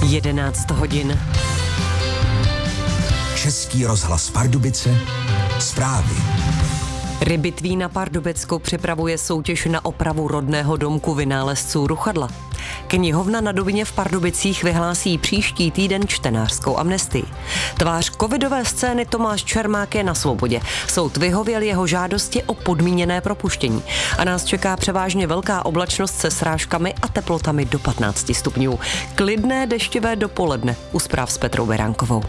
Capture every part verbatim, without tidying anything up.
jedenáct hodin. Český rozhlas Pardubice, zprávy. Rybitví na Pardubicku připravuje soutěž na opravu rodného domku vynálezců ruchadla. Knihovna na Dubině v Pardubicích vyhlásí příští týden čtenářskou amnestii. Tvář covidové scény Tomáš Čermák je na svobodě. Soud vyhověl jeho žádosti o podmíněné propuštění. A nás čeká převážně velká oblačnost se srážkami a teplotami do patnáct stupňů. Klidné deštivé dopoledne. U zpráv s Petrou Beránkovou.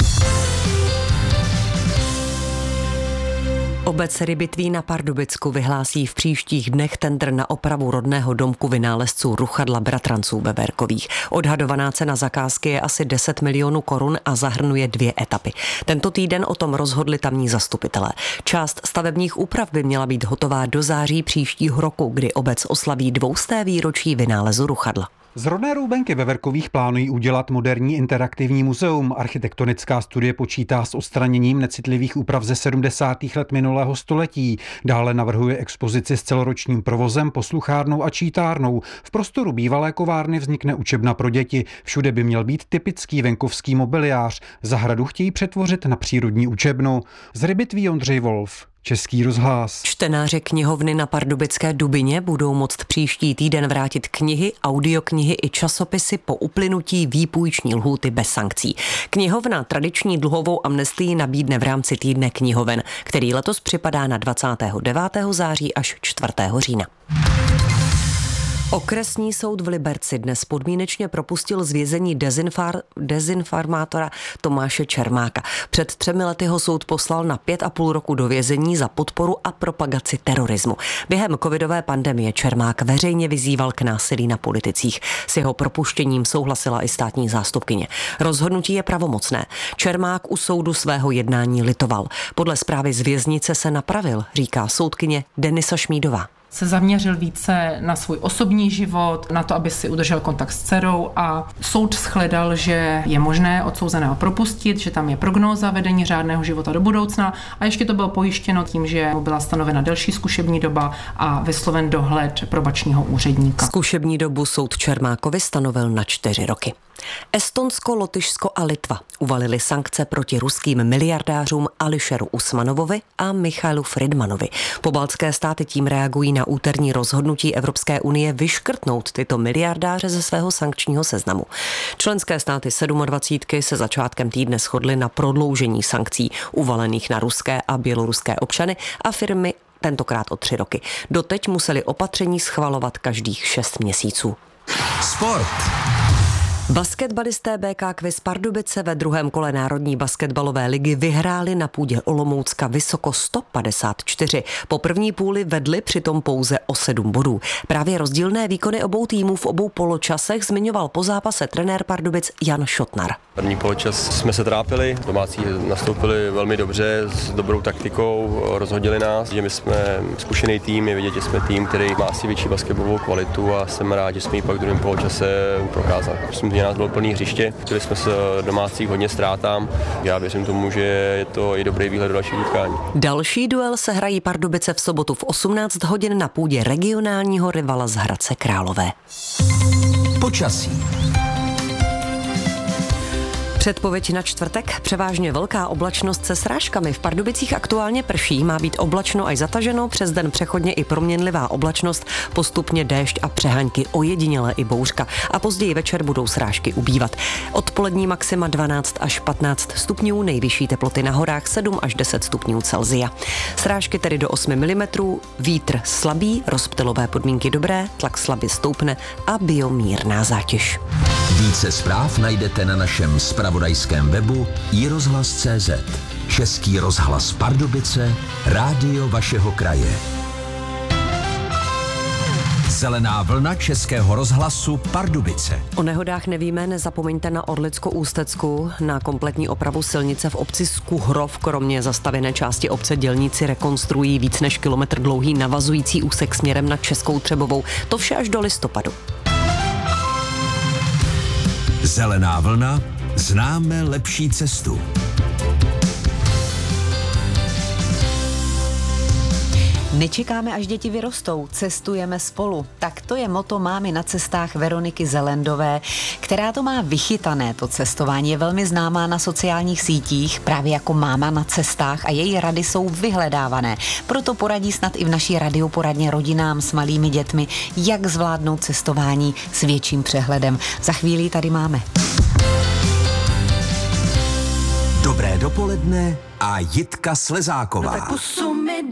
Obec Rybitví na Pardubicku vyhlásí v příštích dnech tendr na opravu rodného domku vynálezců ruchadla bratranců Beberkových. Odhadovaná cena zakázky je asi deset milionů korun a zahrnuje dvě etapy. Tento týden o tom rozhodli tamní zastupitelé. Část stavebních úprav by měla být hotová do září příštího roku, kdy obec oslaví dvousté výročí vynálezu ruchadla. Z rodné Roubenky Veverkových plánují udělat moderní interaktivní muzeum. Architektonická studie počítá s odstraněním necitlivých úprav ze sedmdesátých let minulého století. Dále navrhuje expozici s celoročním provozem, posluchárnou a čítárnou. V prostoru bývalé kovárny vznikne učebna pro děti. Všude by měl být typický venkovský mobiliář. Zahradu chtějí přetvořit na přírodní učebnu. Z Rybitví Ondřej Wolf. Český rozhlas. Čtenáři knihovny na Pardubické Dubině budou moct příští týden vrátit knihy, audioknihy i časopisy po uplynutí výpůjční lhůty bez sankcí. Knihovna tradiční dluhovou amnestii nabídne v rámci týdne knihoven, který letos připadá na dvacátého devátého září až čtvrtého října. Okresní soud v Liberci dnes podmínečně propustil z vězení dezinfar, dezinformátora Tomáše Čermáka. Před třemi lety ho soud poslal na pět a půl roku do vězení za podporu a propagaci terorismu. Během covidové pandemie Čermák veřejně vyzýval k násilí na politicích. S jeho propuštěním souhlasila i státní zástupkyně. Rozhodnutí je pravomocné. Čermák u soudu svého jednání litoval. Podle zprávy z věznice se napravil, říká soudkyně Denisa Šmídová. Se zaměřil více na svůj osobní život, na to, aby si udržel kontakt s dcerou a soud shledal, že je možné odsouzeného propustit, že tam je prognóza vedení řádného života do budoucna a ještě to bylo pojištěno tím, že mu byla stanovena delší zkušební doba a vysloven dohled probačního úředníka. Zkušební dobu soud Čermákovi stanovil na čtyři roky. Estonsko, Lotyšsko a Litva uvalili sankce proti ruským miliardářům Ališeru Usmanovovi a Michailu Friedmanovi. Pobaltské státy tím reagují na úterní rozhodnutí Evropské unie vyškrtnout tyto miliardáře ze svého sankčního seznamu. Členské státy sedmadvacítky se začátkem týdne shodly na prodloužení sankcí uvalených na ruské a běloruské občany a firmy tentokrát o tři roky. Doteď museli opatření schvalovat každých šest měsíců. Sport. Basketbalisté bé ká Quiz Pardubice ve druhém kole Národní basketbalové ligy vyhráli na půdě Olomoucka vysoko sto padesát čtyři. Po první půli vedli přitom pouze o sedm bodů. Právě rozdílné výkony obou týmů v obou poločasech zmiňoval po zápase trenér Pardubic Jan Šotnar. První poločas jsme se trápili, domácí nastoupili velmi dobře s dobrou taktikou, rozhodili nás, že my jsme zkušený tým, je vidět, že jsme tým, který má asi větší basketbalovou kvalitu a jsem rád, že jsme ji pak v druhém poločase prokázali. Myslím, že nás bylo plný hřiště, chtěli jsme se domácích hodně ztrátám. Já věřím tomu, že je to i dobrý výhled do dalších utkání. Další duel se hrají Pardubice v sobotu v osmnáct hodin na půdě regionálního rivala z Hradce Králové. Počasí. Předpověď na čtvrtek, převážně velká oblačnost se srážkami. V Pardubicích aktuálně prší, má být oblačno až zataženo, přes den přechodně i proměnlivá oblačnost, postupně déšť a přeháňky, ojediněle i bouřka. A později večer budou srážky ubývat. Odpolední maxima dvanáct až patnáct stupňů, nejvyšší teploty na horách sedm až deset stupňů Celsia. Srážky tedy do osmi milimetrů, vítr slabý, rozptylové podmínky dobré, tlak slabě stoupne a biomírná zátěž. Více zpráv najdete na našem zpravodajském webu i rozhlas tečka cé zet. Český rozhlas Pardubice, rádio vašeho kraje. Zelená vlna Českého rozhlasu Pardubice. O nehodách nevíme, nezapomeňte na Orlicko-Ústecku. Na kompletní opravu silnice v obci Skuhrov, kromě zastavěné části obce, dělníci rekonstruují víc než kilometr dlouhý navazující úsek směrem na Českou Třebovou. To vše až do listopadu. Zelená vlna, známe lepší cestu. Nečekáme, až děti vyrostou, cestujeme spolu. Tak to je motto mámy na cestách Veroniky Zelendové, která to má vychytané, to cestování. Je velmi známá na sociálních sítích, právě jako máma na cestách a její rady jsou vyhledávané. Proto poradí snad i v naší radioporadně rodinám s malými dětmi, jak zvládnout cestování s větším přehledem. Za chvíli tady máme. Dobré dopoledne a Jitka Slezáková.